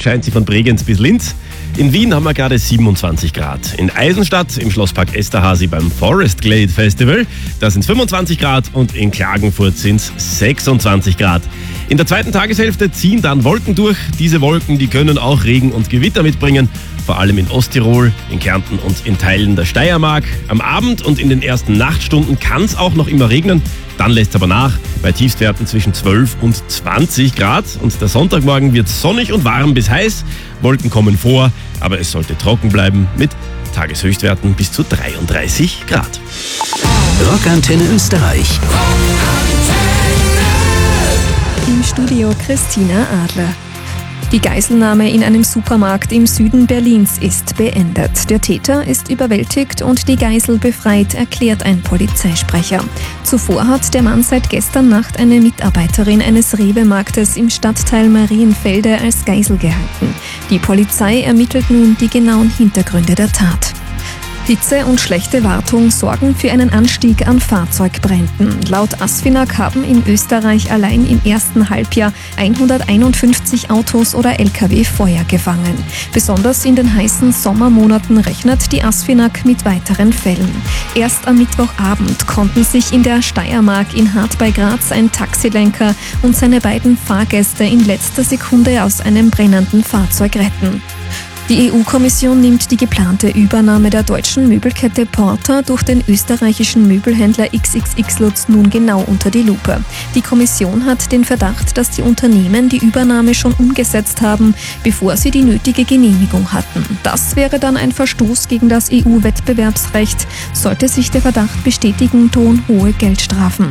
scheint sie von Bregenz bis Linz. In Wien haben wir gerade 27 Grad. In Eisenstadt im Schlosspark Esterhazy beim Forest Glade Festival, da sind es 25 Grad und in Klagenfurt sind es 26 Grad. In der zweiten Tageshälfte ziehen dann Wolken durch. Diese Wolken, die können auch Regen und Gewitter mitbringen. Vor allem in Osttirol, in Kärnten und in Teilen der Steiermark. Am Abend und in den ersten Nachtstunden kann es auch noch immer regnen. Dann lässt es aber nach, bei Tiefstwerten zwischen 12 und 20 Grad. Und der Sonntagmorgen wird sonnig und warm bis heiß. Wolken kommen vor, aber es sollte trocken bleiben mit Tageshöchstwerten bis zu 33 Grad. Rockantenne Österreich. Im Studio Christina Adler. Die Geiselnahme in einem Supermarkt im Süden Berlins ist beendet. Der Täter ist überwältigt und die Geisel befreit, erklärt ein Polizeisprecher. Zuvor hat der Mann seit gestern Nacht eine Mitarbeiterin eines Rewe-Marktes im Stadtteil Marienfelde als Geisel gehalten. Die Polizei ermittelt nun die genauen Hintergründe der Tat. Hitze und schlechte Wartung sorgen für einen Anstieg an Fahrzeugbränden. Laut ASFINAG haben in Österreich allein im ersten Halbjahr 151 Autos oder Lkw Feuer gefangen. Besonders in den heißen Sommermonaten rechnet die ASFINAG mit weiteren Fällen. Erst am Mittwochabend konnten sich in der Steiermark in Hart bei Graz ein Taxilenker und seine beiden Fahrgäste in letzter Sekunde aus einem brennenden Fahrzeug retten. Die EU-Kommission nimmt die geplante Übernahme der deutschen Möbelkette Porter durch den österreichischen Möbelhändler XXX Lutz nun genau unter die Lupe. Die Kommission hat den Verdacht, dass die Unternehmen die Übernahme schon umgesetzt haben, bevor sie die nötige Genehmigung hatten. Das wäre dann ein Verstoß gegen das EU-Wettbewerbsrecht. Sollte sich der Verdacht bestätigen, drohen hohe Geldstrafen.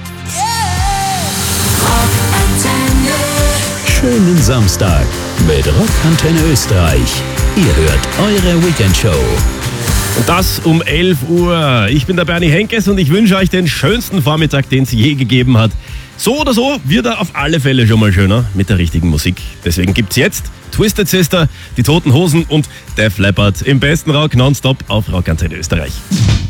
Schönen Samstag mit Rockantenne Österreich. Ihr hört eure Weekendshow. Und das um 11 Uhr. Ich bin der Bernie Henkes und ich wünsche euch den schönsten Vormittag, den es je gegeben hat. So oder so wird er auf alle Fälle schon mal schöner mit der richtigen Musik. Deswegen gibt's jetzt Twisted Sister, die Toten Hosen und Def Leppard im besten Rock nonstop auf Rockantenne Österreich.